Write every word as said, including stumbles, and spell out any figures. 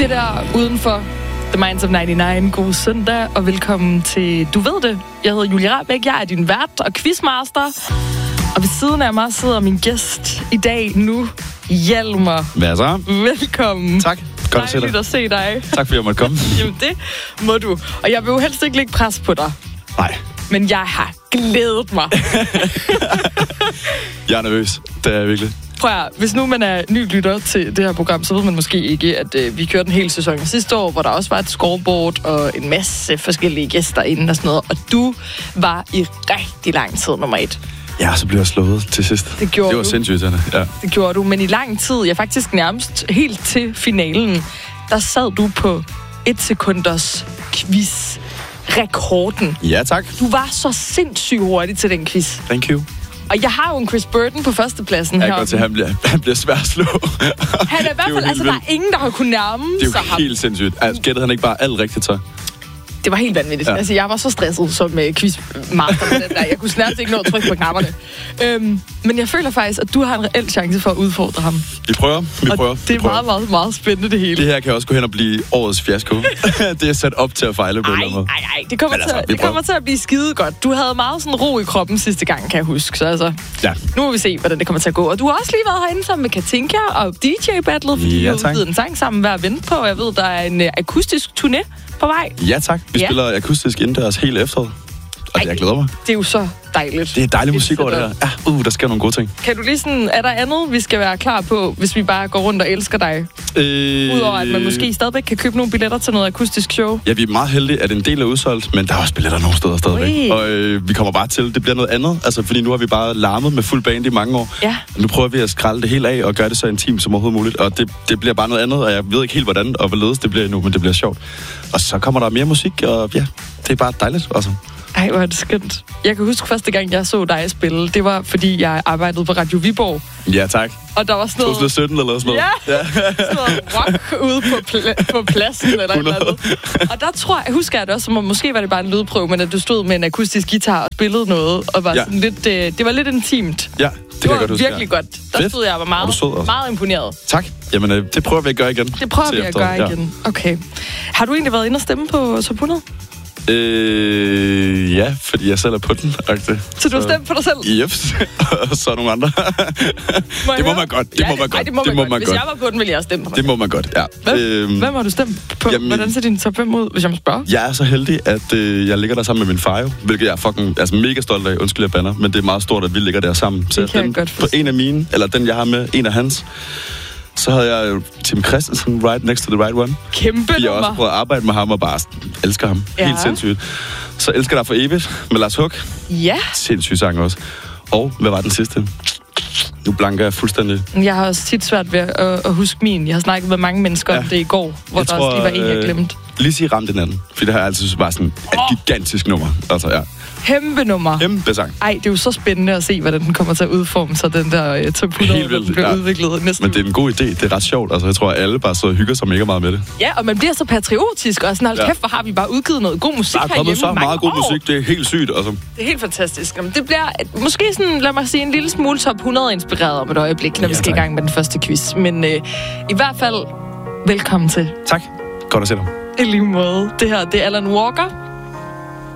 Det der udenfor The Minds of nioghalvfems. God søndag, og velkommen til Du ved det. Jeg hedder Julie Rahbek, jeg er din vært og quizmaster. Og ved siden af mig sidder min gæst i dag nu, Hjalmar. Hvad så? Velkommen. Tak. Godt at se dig. Dejligt at se dig. Tak fordi jeg måtte komme. Jamen det må du. Og jeg vil jo helst ikke lægge pres på dig. Nej. Men jeg har glædet mig. Jeg er nervøs. Det er jeg virkelig. Prøv at, hvis nu man er ny lytter til det her program, så ved man måske ikke, at øh, vi kørte en hel sæson sidste år, hvor der også var et scoreboard og en masse forskellige gæster inde og sådan noget. Og du var i rigtig lang tid nummer et. Ja, så blev jeg slået til sidst. Det gjorde Det var du. sindssygt, Anna. Ja. Det gjorde du, men i lang tid, ja faktisk nærmest helt til finalen, der sad du på et sekunders quiz. Rekorden. Ja, tak. Du var så sindssygt hurtig til den quiz. Thank you. Og jeg har jo en Chris Burton på førstepladsen Jeg her. kan godt til, at han bliver, han bliver svær at slå. Han er i hvert fald, altså der er ingen, der har kunnet nærme Det er sig jo ham. helt sindssygt. Altså, gættede han ikke bare alt rigtigt så? Det var helt vanvittigt. Ja. Altså, jeg var så stresset som uh, quizmaster med den der. Jeg kunne snart ikke nå at trykke på knapperne. Øhm, men jeg føler faktisk, at du har en reel chance for at udfordre ham. Vi prøver. Vi og prøver. det Vi er prøver. meget, meget, meget spændende, det hele. Det her kan også gå hen og blive årets fiasko. Det er sat op til at fejle på en Ej, eller anden måde. ej, ej. Det kommer, altså, til, det kommer til at blive skide godt. Du havde meget sådan ro i kroppen sidste gang, kan jeg huske. Så altså, Ja. nu må vi se, hvordan det kommer til at gå. Og du har også lige været herinde sammen med Katinka og D J-battlet, fordi Ja, vi har tak. udgivet en sang sammen hver at vente på. Og jeg ved, der er en uh, akustisk turné på vej. Ja, tak. Vi Ja. spiller akustisk indendørs hele efteråret. Og Ej. jeg glæder mig. Det er jo så dejligt. Det er dejlig musik over det her. Ja, uh, der sker nogle gode ting. Kan du lige sådan, er der andet, vi skal være klar på, hvis vi bare går rundt og elsker dig? Øh... Udover at man måske stadigvæk kan købe nogle billetter til noget akustisk show. Ja, vi er meget heldige, at en del er udsolgt, men der er også billetter nogle steder stadigvæk. Ui. Og øh, vi kommer bare til, det bliver noget andet. Altså, fordi nu har vi bare larmet med fuld band i mange år. Ja. Nu prøver vi at skralde det helt af og gøre det så intimt som overhovedet muligt. Og det, det bliver bare noget andet, og jeg ved ikke helt, hvordan og hvorledes det bliver endnu, men det bliver sjovt. Og så kommer der mere musik, og ja, det er bare dejligt. Altså. Ej, hvor er det skønt. Jeg kan huske første gang, jeg så dig spille. Det var, fordi jeg arbejdede på Radio Viborg. Ja, tak. Og der var sådan noget... to tusind sytten eller sådan noget. Ja, sådan noget rock ude på, pla- på pladsen eller et eller andet. Og der tror jeg, husker jeg det også, som måske var det bare en lydprøve, men at du stod med en akustisk guitar og spillede noget, og var Ja. sådan lidt... Øh, det var lidt intimt. Ja, det, Det kan var jeg godt huske. virkelig ja. godt. Der Fedt. stod jeg og var Og du sød meget, også. meget imponeret. Tak. Jamen, øh, det prøver vi at gøre igen. Det prøver til vi at efteråret. gøre igen. Okay. Har du egentlig været inde og stemme på Top hundrede? Øh, ja, fordi jeg selv er på den. Okay. Så du har stemt på dig selv? Jeps. Og så nogle andre. Må det må høre? man godt. Det Ja, må man ej, godt. det må man, godt. Hvis jeg var på den, ville jeg også stemme på mig. Det må man godt, ja. Hvem, Øhm, Hvem har du stemt på? jamen- Hvordan ser din top fem ud, hvis jeg må spørge? Jeg er så heldig, at øh, jeg ligger der sammen med min far, jo, hvilket jeg er fucking, altså mega stolt af. Undskyld, jeg banner, men det er meget stort, at vi ligger der sammen. Så kan jeg den, godt på forstå. en af mine, eller den, jeg har med, en af hans, så havde jeg jo Tim Christensen, Right Next to the Right One. Kæmpe Jeg har også nummer. prøvet at arbejde med ham og bare elsker ham. Ja. Helt sindssygt. Så Elsker dig for evigt med Lars Hug. Ja. Sindssyg sang også. Og hvad var den sidste? Nu blanker jeg fuldstændig. Jeg har også tit svært ved at, at huske min. Jeg har snakket med mange mennesker ja. om det i går, hvor Jeg der tror, også lige var en, jeg øh, glemte. Lizzie ramte den anden. For det har jeg altid synes var sådan et Åh. gigantisk nummer. Altså, ja. Kæmpe nummer. Kæmpe sang. Ej, det er jo så spændende at se, hvordan den kommer til at udforme sig, den der uh, top hundrede, Helt vildt, den bliver ja. udviklet næste Men det er en god idé. Det er ret sjovt. Altså, jeg tror, at alle bare så hygger sig mega meget med det. Ja, og man bliver så patriotisk, og sådan, hold Ja. kæft, hvor har vi bare udgivet noget god musik Der er kommet herhjemme så i mange meget god år. musik. Det er helt sygt. Altså. Det er helt fantastisk. Jamen, det bliver måske sådan, lad mig sige, en lille smule top hundrede inspireret om et øjeblik, når Ja, vi skal i tak. gang med den første quiz. Men øh, i hvert fald, velkommen til. Tak. Godt at se dig. I lige måde. Det her, det er Alan Walker